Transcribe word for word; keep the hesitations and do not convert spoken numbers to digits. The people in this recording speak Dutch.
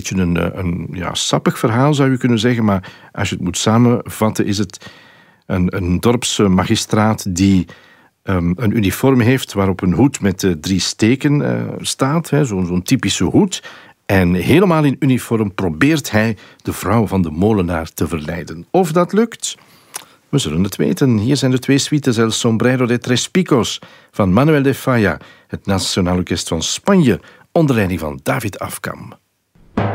beetje een, een ja, sappig verhaal, zou je kunnen zeggen. Maar als je het moet samenvatten, is het een, een dorpsmagistraat die um, een uniform heeft waarop een hoed met uh, drie steken uh, staat. Hè, zo, zo'n typische hoed. En helemaal in uniform probeert hij de vrouw van de molenaar te verleiden. Of dat lukt? We zullen het weten. Hier zijn de twee suites El Sombrero de Tres Picos van Manuel de Falla, het Nationaal Orkest van Spanje, onder leiding van David Afkam.